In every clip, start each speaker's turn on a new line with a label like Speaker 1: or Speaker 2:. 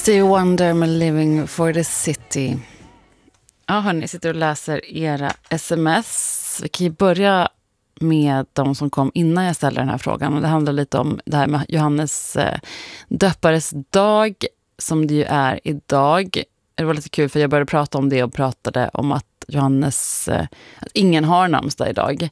Speaker 1: Stevie Wonder med Living for the City. Ja hörni, jag sitter och läser era sms. Vi kan ju börja med de som kom innan jag ställde den här frågan. Och det handlar lite om det här med Johannes döpares dag, som det ju är idag. Det var lite kul för jag började prata om det och pratade om att Johannes, att ingen har namnsdag idag.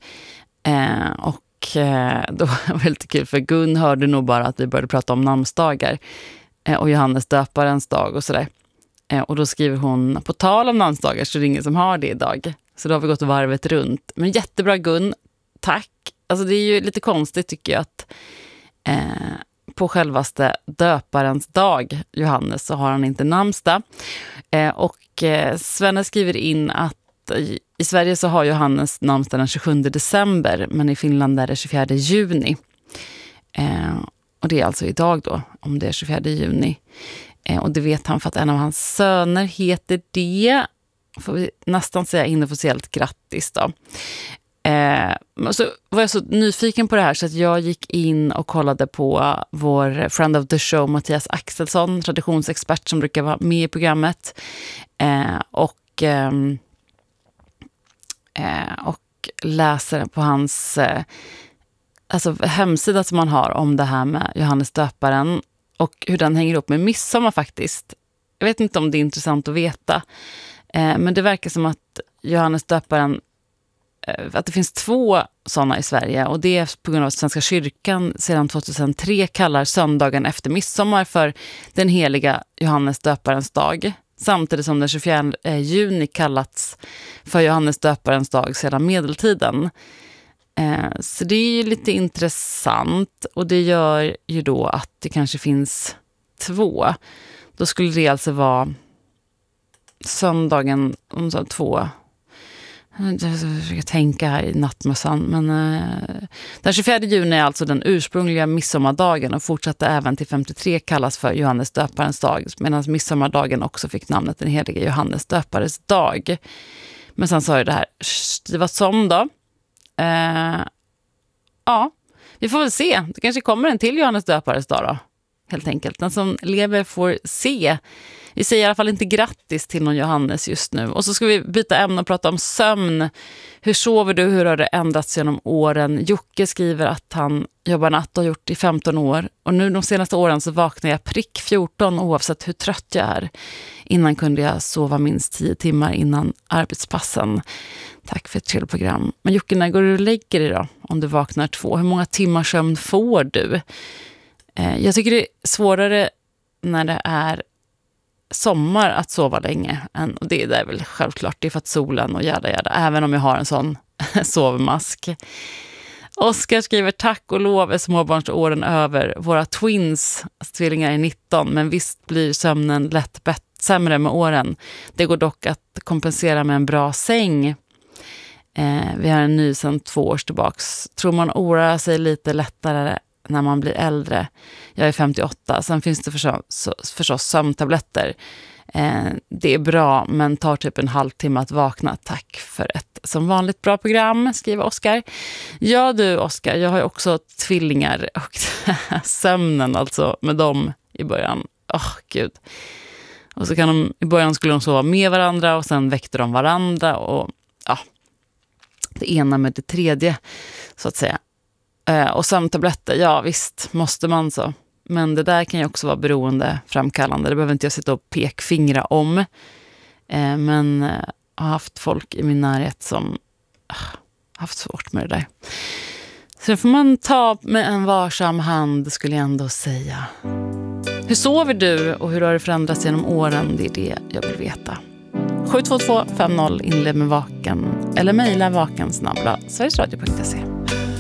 Speaker 1: Då var det lite kul för Gun hörde nog bara att vi började prata om namnsdagar och Johannes döparens dag och sådär. Och då skriver hon, på tal om namnsdagar så är det ingen som har det idag. Så då har vi gått varvet runt. Men jättebra Gun, tack. Alltså det är ju lite konstigt tycker jag att på självaste döparens dag, Johannes, så har han inte namnsdag. Svenne skriver in att i Sverige så har Johannes namnsdag den 27 december, men i Finland är det 24 juni. Och det är alltså idag då, om det är 24 juni. Och det vet han för att en av hans söner heter det. Får vi nästan säga inofficiellt grattis då. Så var jag så nyfiken på det här så att jag gick in och kollade på vår friend of the show Mattias Axelsson, traditionsexpert som brukar vara med i programmet. Och läser på hans hemsida som man har om det här med Johannes döparen och hur den hänger ihop med midsommar faktiskt. Jag vet inte om det är intressant att veta, men det verkar som att Johannes döparen, att det finns 2 sådana i Sverige, och det är på grund av att Svenska kyrkan sedan 2003 kallar söndagen efter midsommar för den heliga Johannes döparens dag. Samtidigt som den 24 juni kallats för Johannes döparens dag sedan medeltiden. Så det är ju lite intressant, och det gör ju då att det kanske finns 2. Då skulle det alltså vara söndagen om 2. Jag försöker tänka här i nattmössan, men den 24 juni är alltså den ursprungliga midsommardagen och fortsatte även till 53 kallas för Johannes döparens dag, medan midsommardagen också fick namnet den heliga Johannes döpares dag. Men sen sa jag det här, det var som då. Ja, vi får väl se. Det kanske kommer en till Johannes döpares dag då, helt enkelt. Den som lever får se. Vi säger i alla fall inte grattis till någon Johannes just nu. Och så ska vi byta ämne och prata om sömn. Hur sover du? Hur har det ändrats genom åren? Jocke skriver att han jobbar natt och har gjort i 15 år. Och nu de senaste åren så vaknar jag prick 14 oavsett hur trött jag är. Innan kunde jag sova minst 10 timmar innan arbetspassen. Tack för ett trevligt program. Men Jocke, när går du och lägger dig då? Om du vaknar 2. Hur många timmar sömn får du? Jag tycker det är svårare när det är sommar att sova länge. Och det är väl självklart. Det är för att solen och jäda. Även om jag har en sån sovmask. Oskar skriver, tack och lov är småbarnsåren över. Våra twins, tvillingar är 19. Men visst blir sömnen lätt sämre med åren. Det går dock att kompensera med en bra säng. Vi har en ny sedan 2 år tillbaks. Tror man oroar sig lite lättare när man blir äldre. Jag är 58. Sen finns det förstås sömntabletter. Det är bra, men tar typ en halvtimme att vakna. Tack för ett som vanligt bra program, skriver Oskar. Ja du Oskar, jag har ju också tvillingar och sömnen alltså med dem i början. Gud. Och så kan i början skulle de sova med varandra och sen väckte de varandra och det ena med det tredje så att säga. Och sömntabletter, ja visst måste man så. Men det där kan ju också vara beroendeframkallande. Det behöver inte jag sitta och pekfingra om. Men jag har haft folk i min närhet som haft svårt med det där. Så det får man ta med en varsam hand, skulle jag ändå säga. Hur sover du och hur har det förändrats genom åren? Det är det jag vill veta. 72250 inled med vaken eller mejla vakensnabbla sverigesradio.se.